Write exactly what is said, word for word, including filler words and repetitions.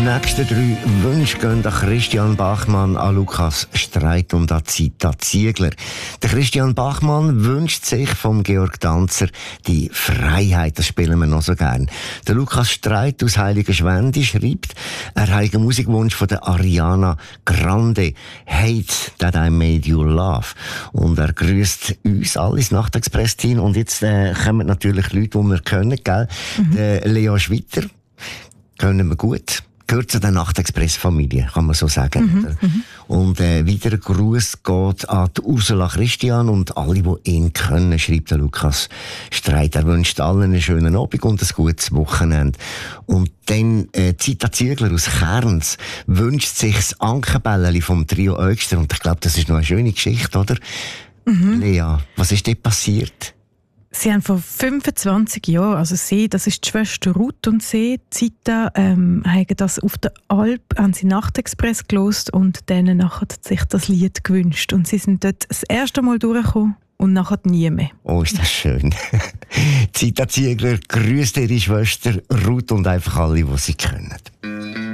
nächsten drei Wünsche gehen an Christian Bachmann, an Lukas Streit und an Zita Ziegler. Der Christian Bachmann wünscht sich vom Georg Danzer die Freiheit. Das spielen wir noch so gern. Der Lukas Streit aus Heiligenschwendi schreibt, er hat einen Musikwunsch von der Ariana Grande. Hate that I made you laugh. Und er grüßt uns alle ins Nachtexpress-Team. Und jetzt äh, kommen natürlich Leute, die wir kennen, gell? Mhm. Der Leo Schwitter kennen wir gut. Gehört zu der Nachtexpress-Familie, kann man so sagen. Mhm, mhm. Und äh, wieder ein Gruß geht an die Ursula Christian und alle, die ihn kennen, schreibt der Lukas Streit. Er wünscht allen einen schönen Abend und ein gutes Wochenende. Und dann äh, Zita Ziegler aus Kerns wünscht sich das Ankenbälleli vom Trio Öxter. Und ich glaube, das ist noch eine schöne Geschichte, oder? Mhm. Lea, was ist dort passiert? Sie haben vor fünfundzwanzig Jahren, also sie, das ist die Schwester Ruth und sie, Zita, ähm, haben das auf der Alp, haben sie Nachtexpress gelost und denen nachher sich das Lied gewünscht. Und sie sind dort das erste Mal durchgekommen und nachher nie mehr. Oh, ist das schön. Zita Ziegler grüßt ihre Schwester Ruth und einfach alle, die sie kennen.